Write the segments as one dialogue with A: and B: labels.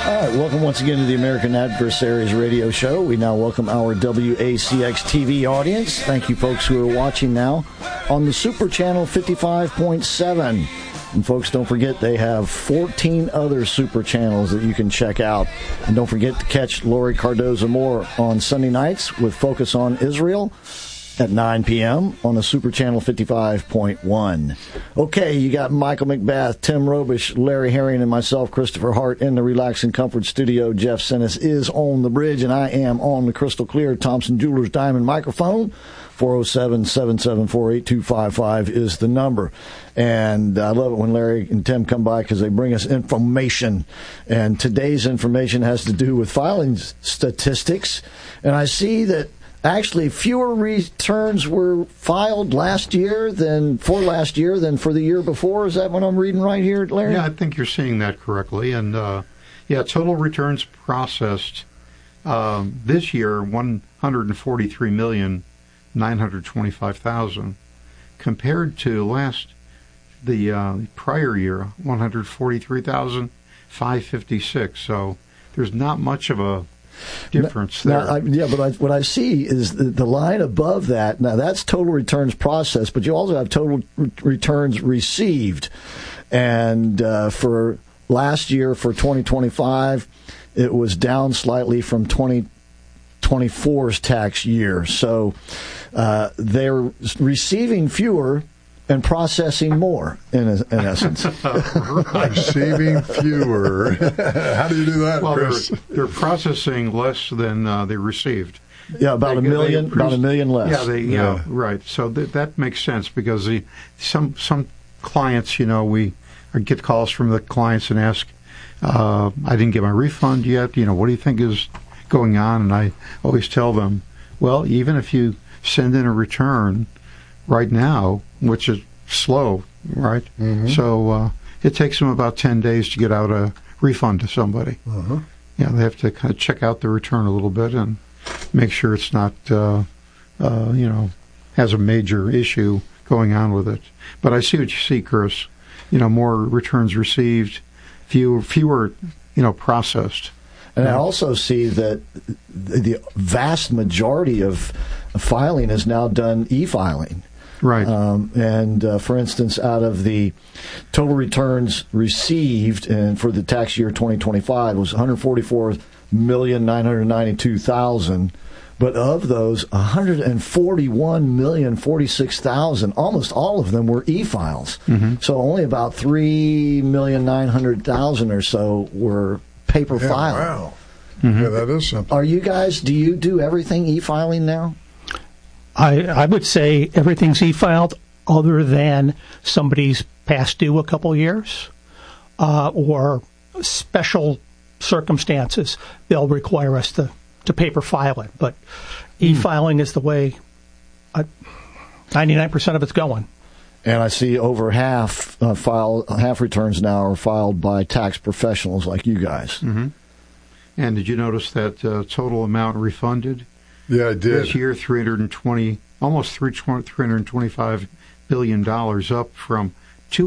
A: All right, welcome once again to the American Adversaries Radio Show. We now welcome our WACX TV audience. Thank you, folks who are watching now on the Super Channel 55.7. And, folks, don't forget they have 14 other Super Channels that you can check out. And don't forget to catch Lori Cardoza-Moore on Sunday nights with Focus on Israel at 9 p.m. on the Super Channel 55.1. Okay, you got Michael McBath, Tim Robish, Larry Herring, and myself, Christopher Hart, in the Relax and Comfort Studio. Jeff Sennis is on the bridge, and I am on the crystal clear Thompson Jewelers Diamond microphone. 407-774-8255 is the number. And I love it when Larry and Tim come by because they bring us information. And today's information has to do with filing statistics. And I see that actually fewer returns were filed last year than for the year before. Is that what I'm reading right here, Larry?
B: Yeah, I think you're seeing that correctly. And, total returns processed this year, 143,925,000, compared to the prior year, 143,556. So there's not much of a difference there.
A: But what I see is the line above that. Now, that's total returns processed, but you also have total returns received. And for last year, for 2025, it was down slightly from 2024's tax year. So they're receiving fewer and processing more, in essence.
C: Receiving fewer. How do you do that, Chris?
B: They're processing less than they received.
A: Yeah, about a million less.
B: Right. So that makes sense because some clients, we get calls from the clients and ask, I didn't get my refund yet. What do you think is going on? And I always tell them, well, even if you send in a return right now, which is slow, right? Mm-hmm. So it takes them about 10 days to get out a refund to somebody. Uh-huh. Yeah, they have to kind of check out the return a little bit and make sure it's not, has a major issue going on with it. But I see what you see, Chris. More returns received, fewer, processed.
A: And I also see that the vast majority of filing is now done e-filing.
B: Right.
A: For instance, out of the total returns received for the tax year 2025 was 144,992,000. But of those, 141,046,000, almost all of them were e-files. Mm-hmm. So only about 3,900,000 or so were paper filing.
C: Wow.
B: Mm-hmm.
C: Yeah, that is something.
A: Do you do everything e-filing now?
D: I would say everything's e-filed other than somebody's past due a couple years or special circumstances. They'll require us to paper file it. But e-filing is the way 99% of it's going.
A: And I see over half returns now are filed by tax professionals like you guys.
B: Mm-hmm. And did you notice that total amount refunded?
C: Yeah, I did.
B: This year, almost $325 billion, up from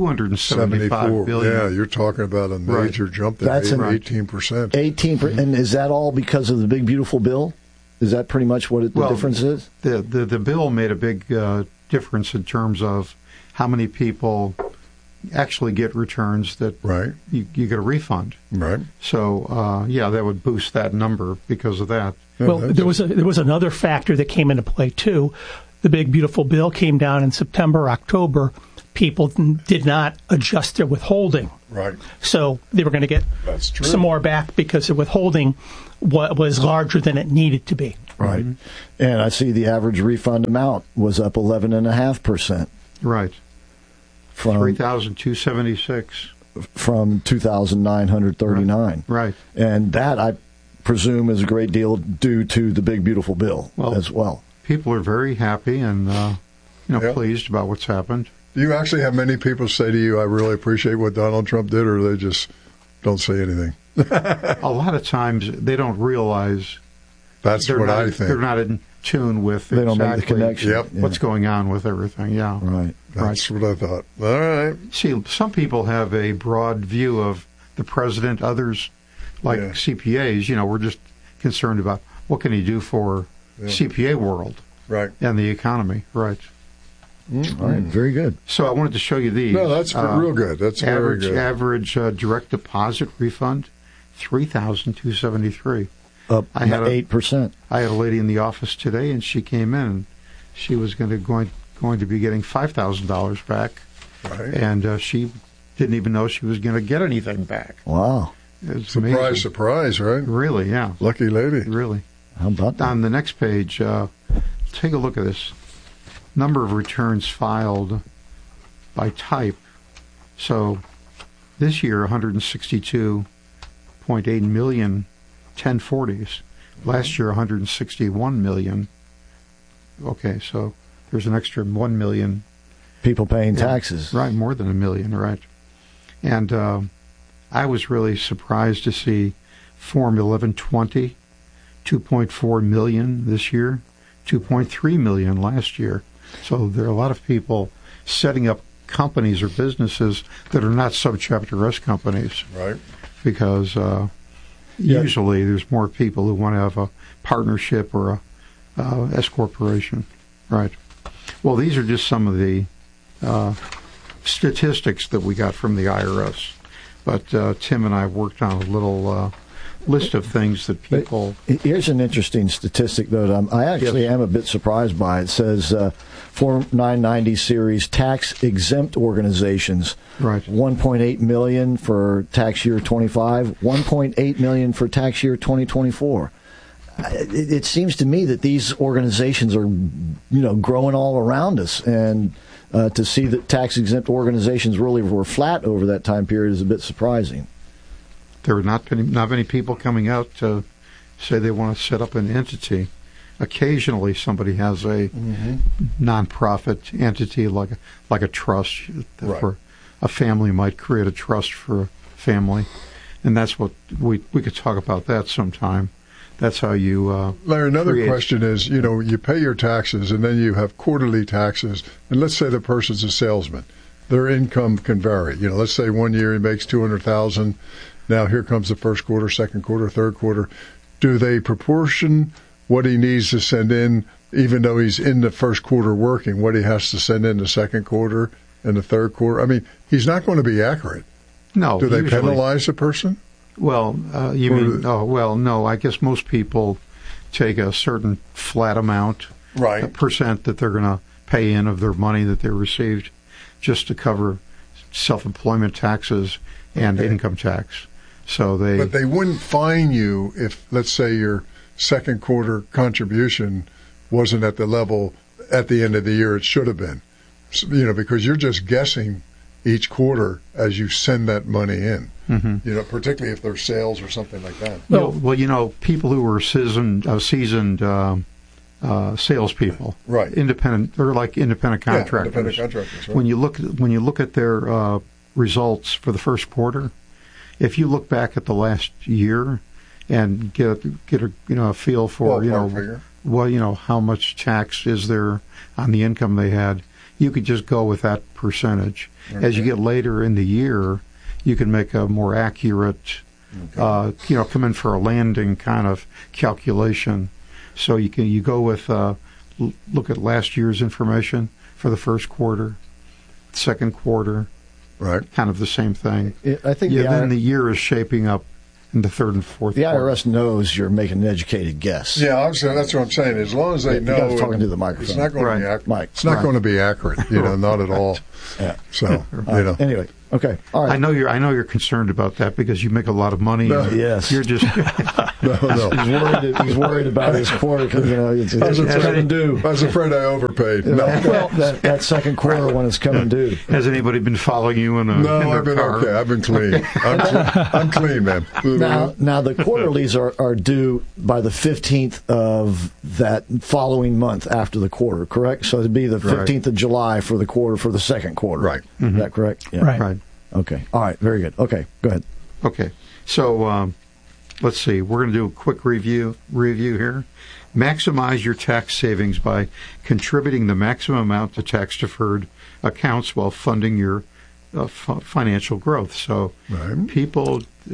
B: $275 billion.
C: Yeah, you're talking about a major jump there. That's 18%.
A: 18%. And is that all because of the big, beautiful bill? Is that pretty much what the difference is?
B: The bill made a big difference in terms of how many people actually get returns that you get a refund.
C: Right.
B: So, that would boost that number because of that.
D: Well, there was another factor that came into play, too. The big, beautiful bill came down in September, October. People did not adjust their withholding.
C: Right.
D: So they were going to get some more back because the withholding was larger than it needed to be.
A: Right. Mm-hmm. And I see the average refund amount was up 11.5%.
B: Right. From $3,276.
A: From $2,939.
B: Right.
A: And that, I presume, is a great deal due to the big, beautiful bill as well.
B: People are very happy and pleased about what's happened.
C: Do you actually have many people say to you, I really appreciate what Donald Trump did, or they just don't say anything?
B: A lot of times they don't realize
C: that's what I think.
B: They're not in tune with
A: they don't make the connection.
B: What's going on with everything. Yeah.
A: Right.
C: That's what I thought. All right.
B: See, some people have a broad view of the president. Others like CPAs, we're just concerned about what can he do for CPA world
C: Right.
B: and the economy. Right.
A: All right, very good.
B: So I wanted to show you these.
C: No, that's real good. That's very good.
B: Average direct deposit refund, $3,273.
A: Up
B: I had
A: 8%.
B: I had a lady in the office today, and she came in, and she was going to be getting $5,000 back,
C: Right.
B: and she didn't even know she was going to get anything back.
A: Wow.
B: It's
C: Surprise,
B: amazing.
C: surprise, right?
B: Really, yeah,
C: Lucky lady.
B: really.
A: How about that?
B: On the next page, take a look at this. Number of returns filed by type. So this year, 162.8 million 1040s. Last year, 161 million. Okay, so there's an extra 1 million.
A: People paying taxes.
B: Right, more than a million, right. And I was really surprised to see Form 1120, 2.4 million this year, 2.3 million last year. So there are a lot of people setting up companies or businesses that are not subchapter S companies,
C: Right.
B: because usually there's more people who want to have a partnership or a S corporation. Right. Well, these are just some of the statistics that we got from the IRS. But Tim and I worked on a little list of things that people...
A: Here's an interesting statistic, though, that I actually am a bit surprised by. It says Form 990 series tax-exempt organizations,
B: Right.
A: 1.8 million for tax year 25, 1.8 million for tax year 2024. It seems to me that these organizations are, growing all around us, and to see that tax-exempt organizations really were flat over that time period is a bit surprising.
B: There are not many people coming out to say they want to set up an entity. Occasionally, somebody has a nonprofit entity like a trust.
C: Right.
B: For a family might create a trust for a family, and that's what we could talk about that sometime. That's how you.
C: Larry, another
B: create.
C: question is, you pay your taxes and then you have quarterly taxes, and let's say the person's a salesman. Their income can vary. Let's say 1 year he makes $200,000. Now here comes the first quarter, second quarter, third quarter. Do they proportion what he needs to send in, even though he's in the first quarter working, what he has to send in the second quarter and the third quarter? I mean, he's not going to be accurate.
B: No.
C: Do they
B: usually,
C: penalize the person?
B: Well, no. I guess most people take a certain flat amount, a percent that they're going to pay in of their money that they received, just to cover self-employment taxes and income tax. But they wouldn't fine you if, let's say, your second quarter contribution wasn't at the level at the end of the year it should have been. Because you're just guessing each quarter as you send that money in. Mm-hmm. Particularly if there's sales or something like that. Well, people who are seasoned salespeople,
C: right?
B: Independent, they're like independent contractors.
C: Yeah, independent contractors. Right.
B: When you look at their results for the first quarter, if you look back at the last year and get a feel for how much tax is there on the income they had, you could just go with that percentage. Okay. As you get later in the year, you can make a more accurate, come in for a landing kind of calculation. So you go with look at last year's information for the first quarter, second quarter, right? Kind of the same thing.
A: I think
B: then the year is shaping up in the third and fourth.
A: The
B: quarter.
A: IRS knows you're making an educated guess.
C: Yeah, obviously that's what I'm saying. As long as they know,
A: you talking to the microphone.
C: It's not going to be accurate.
A: Mike.
C: It's not going to be accurate. Not at all.
A: Yeah.
C: So
A: anyway. Okay. All right.
B: I know you're concerned about that because you make a lot of money.
C: No.
A: Yes.
B: You're just
C: no.
A: He's worried about his quarter because it's coming due.
C: I was afraid I overpaid.
A: No. Well, that second quarter when it's coming due.
B: Has anybody been following you in
C: I've been
B: car?
C: okay. I've been clean. I'm clean, man.
A: Now the quarterlies are due by the 15th of that following month after the quarter, correct? So it'd be the 15th of July for the quarter for the second quarter.
C: Right.
A: Is that correct? Yeah.
D: Right.
A: Okay. All right. Very good. Okay. Go ahead.
B: Okay. So let's see. We're going to do a quick review here. Maximize your tax savings by contributing the maximum amount to tax-deferred accounts while funding your financial growth. So people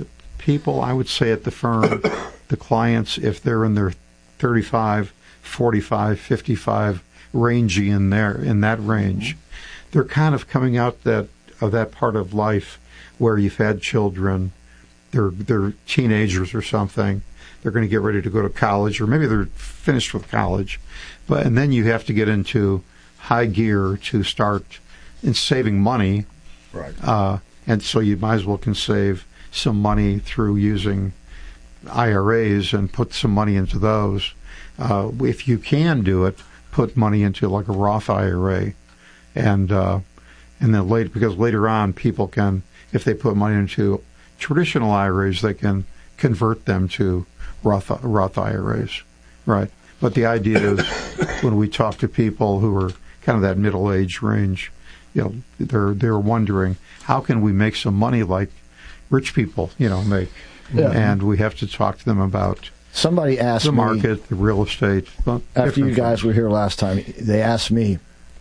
B: people, I would say at the firm, the clients, if they're in their 35, 45, 55 range in that range, they're kind of coming out of that part of life where you've had children, they're teenagers or something, they're going to get ready to go to college, or maybe they're finished with college, and then you have to get into high gear to start in saving money,
C: Right.
B: and so you might as well can save some money through using IRAs and put some money into those. If you can do it, put money into like a Roth IRA, and then because later on people can, if they put money into traditional IRAs, they can convert them to Roth IRAs, right? But the idea is when we talk to people who are kind of that middle age range, they're wondering, how can we make some money like rich people make?
A: Yeah.
B: And we have to talk to them about
A: Somebody asked
B: the
A: me,
B: market, the real estate.
A: after you guys were here last time, they asked me,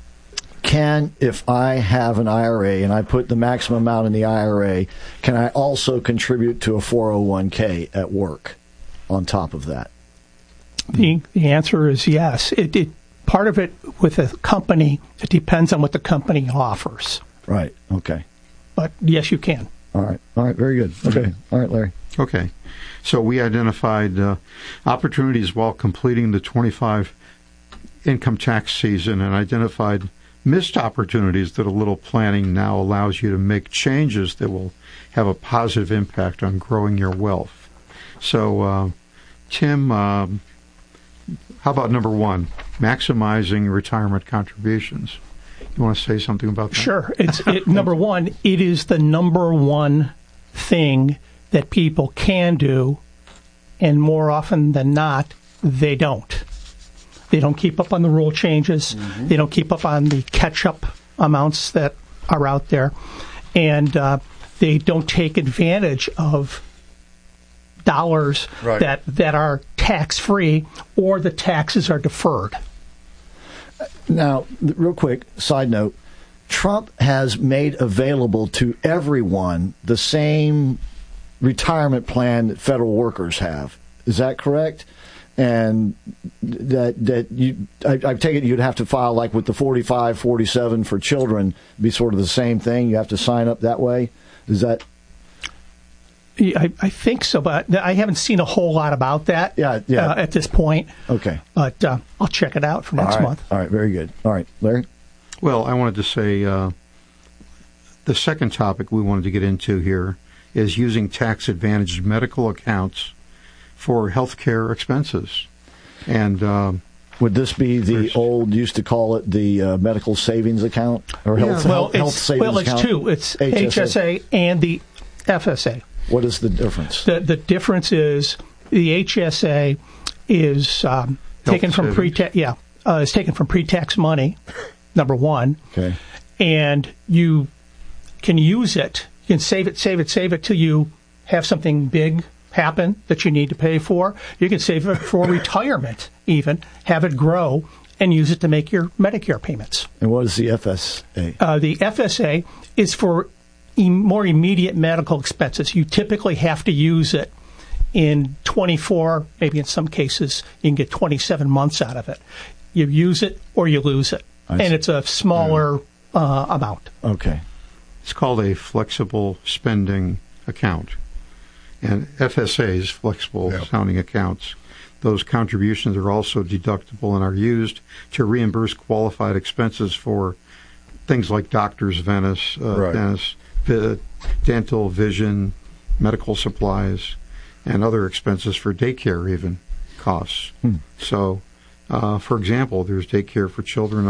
A: if I have an IRA and I put the maximum amount in the IRA, can I also contribute to a 401k at work on top of that?
D: The answer is yes. It part of it with a company, it depends on what the company offers.
A: Right. Okay.
D: But yes, you can.
A: All right. Very good. Okay. All right, Larry.
B: Okay. So we identified opportunities while completing the 25 income tax season and identified missed opportunities that a little planning now allows you to make changes that will have a positive impact on growing your wealth. So, Tim, how about number one, maximizing retirement contributions? You want to say something about that?
D: Sure. Number one, it is the number one thing that people can do, and more often than not, they don't. They don't keep up on the rule changes. Mm-hmm. They don't keep up on the catch-up amounts that are out there. And they don't take advantage of dollars
C: Right.
D: that are tax-free, or the taxes are deferred.
A: Now, real quick, side note, Trump has made available to everyone the same retirement plan that federal workers have. Is that correct? And I take it you'd have to file like with the 45, 47 for children, be sort of the same thing. You have to sign up that way. Is that?
D: I think so, but I haven't seen a whole lot about that at this point.
A: Okay.
D: But I'll check it out for next month.
A: All right, very good. All right, Larry?
B: Well, I wanted to say the second topic we wanted to get into here is using tax-advantaged medical accounts for health care expenses. And
A: would this be the old, used to call it the medical savings account? Or health savings account?
D: It's two. It's HSA and the FSA.
A: What is the difference?
D: The difference is the HSA is taken from pre-tax. It's taken from pre-tax money. Number one.
A: Okay.
D: And you can use it. You can save it till you have something big happen that you need to pay for. You can save it for retirement, even have it grow and use it to make your Medicare payments.
A: And what is the FSA?
D: The FSA is for more immediate medical expenses. You typically have to use it in 24, maybe in some cases you can get 27 months out of it. You use it or you lose it. And it's a smaller amount.
A: Okay.
B: It's called a flexible spending account. And FSAs, flexible sounding accounts, those contributions are also deductible and are used to reimburse qualified expenses for things like doctor's dentists, dental, vision, medical supplies, and other expenses for daycare even costs. So, for example, there's daycare for children